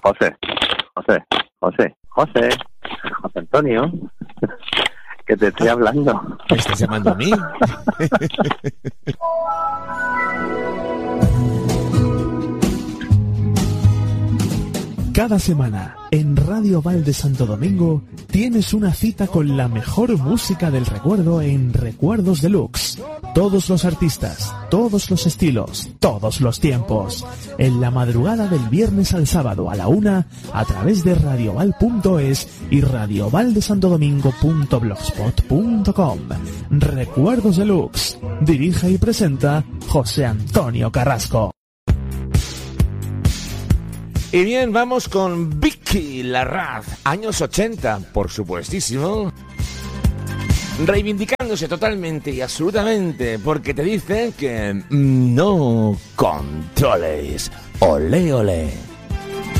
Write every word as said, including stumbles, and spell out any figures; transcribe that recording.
José, José, José, José, José Antonio, que te estoy hablando. ¿Me estás llamando a mí? Cada semana, en Radio Val de Santo Domingo, tienes una cita con la mejor música del recuerdo en Recuerdos Deluxe. Todos los artistas, todos los estilos, todos los tiempos. En la madrugada del viernes al sábado a la una, a través de radioval punto es y radiovaldesantodomingo punto blogspot punto com. Recuerdos Deluxe. Dirige y presenta José Antonio Carrasco. Y bien, vamos con Vicky Larraz, años ochenta, por supuestísimo. Reivindicándose totalmente y absolutamente, porque te dice que no controles. Olé, olé.